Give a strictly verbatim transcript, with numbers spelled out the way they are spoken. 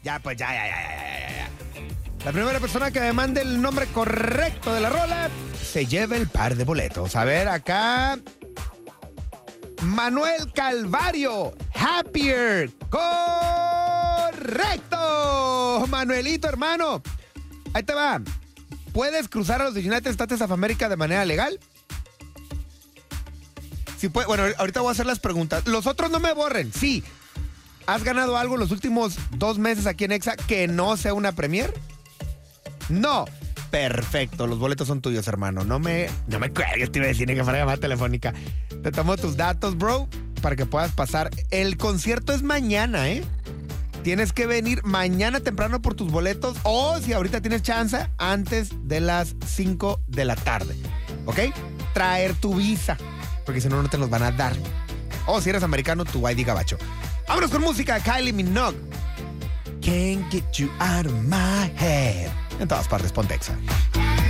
Ya, pues ya, ya, ya, ya, ya, ya. La primera persona que me mande el nombre correcto de la rola se lleva el par de boletos. A ver, acá... Manuel Calvario, Happier. ¡Correcto! Manuelito, hermano. Ahí te va. ¿Puedes cruzar a los United States of America de manera legal? Sí, puede. Bueno, ahorita voy a hacer las preguntas. Los otros no me borren. Sí. ¿Has ganado algo en los últimos dos meses aquí en Exa que no sea una premier? No. Perfecto, los boletos son tuyos, hermano. No me, no me cuelgues, te iba a decir que fuera llamada telefónica. Te tomo tus datos, bro, para que puedas pasar. El concierto es mañana, ¿eh? Tienes que venir mañana temprano por tus boletos o, si ahorita tienes chance, antes de las cinco de la tarde. ¿Ok? Traer tu visa, porque si no, no te los van a dar. O si eres americano, tu I D gabacho. Vámonos con música. Kylie Minogue. Can't get you out of my head. En todas partes, ponte Exa.